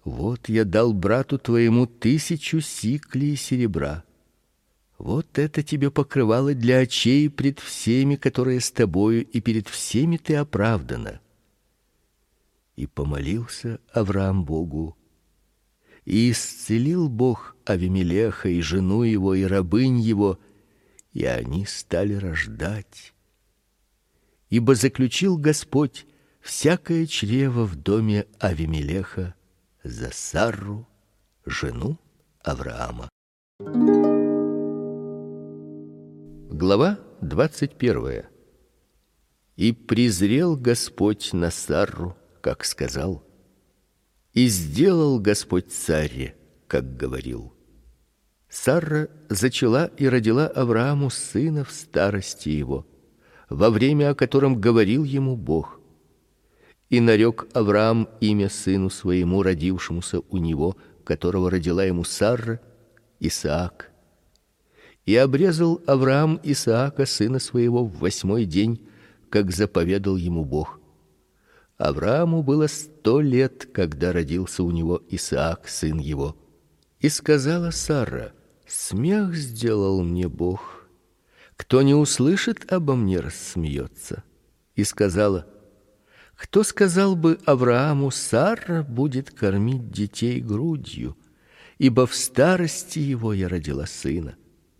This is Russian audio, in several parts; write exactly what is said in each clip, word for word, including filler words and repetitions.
вот я дал брату твоему тысячу сиклей серебра. Вот это тебе покрывало для очей пред всеми, которые с тобою, и перед всеми ты оправдана. И помолился Авраам Богу, и исцелил Бог Авимелеха и жену его и рабынь его, и они стали рождать. Ибо заключил Господь всякое чрево в доме Авимелеха за Сарру, жену Авраама. Глава двадцать первая. И презрел Господь на Сарру, как сказал, и сделал Господь Сарре, как говорил. Сарра зачала и родила Аврааму сына в старости его, во время, о котором говорил ему Бог. И нарек Авраам имя сыну своему, родившемуся у него, которого родила ему Сарра, Исаак. И обрезал Авраам Исаака сына своего в восьмой день, как заповедал ему Бог. Аврааму было сто лет, когда родился у него Исаак сын его. И сказала Сарра: смех сделал мне Бог. Кто не услышит обо мне, рассмеется. И сказала: кто сказал бы Аврааму: Сарра будет кормить детей грудью, ибо в старости его я родила сына.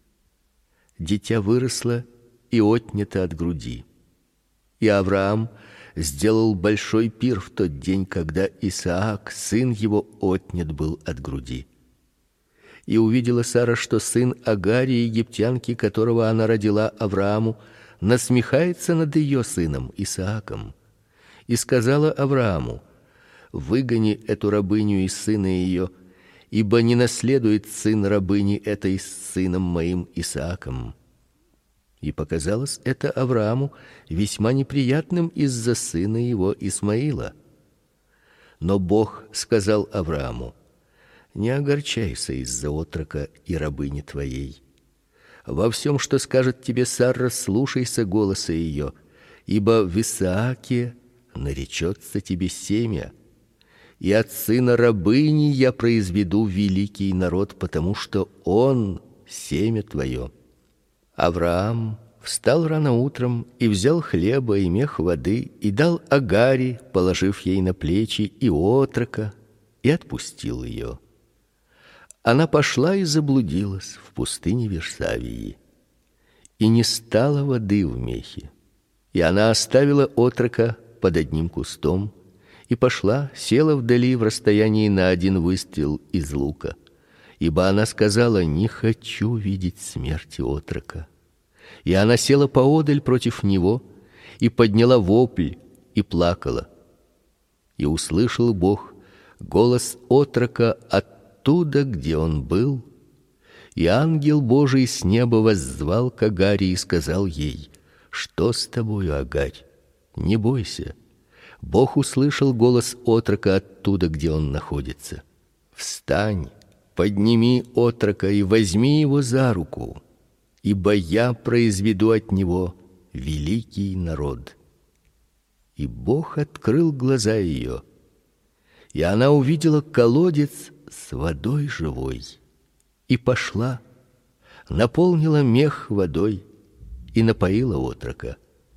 Дитя выросло и отнято от груди. И Авраам сделал большой пир в тот день, когда Исаак, сын его, отнят был от груди. И увидела Сара, что сын Агари, египтянки, которого она родила Аврааму, насмехается над ее сыном Исааком. И сказала Аврааму: выгони эту рабыню и сына ее, ибо не наследует сын рабыни этой с сыном моим Исааком. И показалось это Аврааму весьма неприятным из-за сына его Исмаила. Но Бог сказал Аврааму: не огорчайся из-за отрока и рабыни твоей. Во всем, что скажет тебе Сарра, слушайся голоса ее, ибо в Исааке наречется тебе семя, и от сына рабыни я произведу великий народ, потому что он семя твое. Авраам встал рано утром и взял хлеба и мех воды и дал Агари, положив ей на плечи, и отрока, и отпустил ее. Она пошла и заблудилась в пустыне Версавии, и не стало воды в мехе. И она оставила отрока под одним кустом и пошла, села вдали в расстоянии на один выстрел из лука, ибо она сказала: не хочу видеть смерти отрока. И она села поодаль против него и подняла вопль и плакала. И услышал Бог голос отрока оттуда, где он был, и ангел Божий с неба воззвал к Агари и сказал ей: что с тобою, Агарь? Не бойся. Бог услышал голос отрока оттуда, где он находится. Встань, подними отрока и возьми его за руку, ибо я произведу от него великий народ. И Бог открыл глаза ее, и она увидела колодец с водой живой, и пошла, наполнила мех водой и напоила отрока.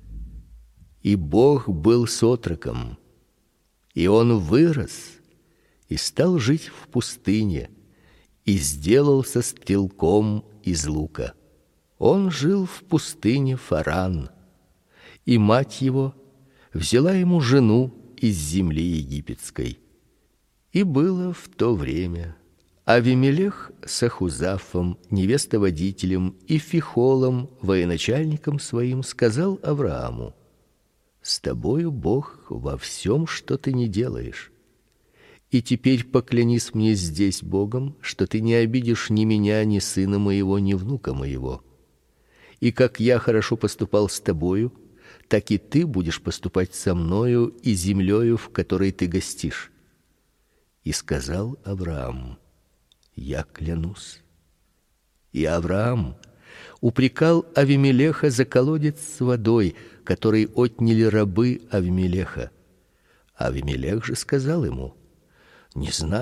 И Бог был с отроком, и он вырос и стал жить в пустыне, и сделался стрелком из лука. Он жил в пустыне Фаран, и мать его взяла ему жену из земли египетской. И было в то время Авимелех с Ахузафом, невестоводителем, и Фихолом, военачальником своим, сказал Аврааму: с тобою Бог во всем, что ты не делаешь. И теперь поклянись мне здесь Богом, что ты не обидишь ни меня, ни сына моего, ни внука моего. И как я хорошо поступал с тобою, так и ты будешь поступать со мною и землею, в которой ты гостишь. И сказал Авраам: я клянусь. И Авраам упрекал Авимелеха за колодец с водой, который отняли рабы Авимелеха. Авимелех же сказал ему: не знаю,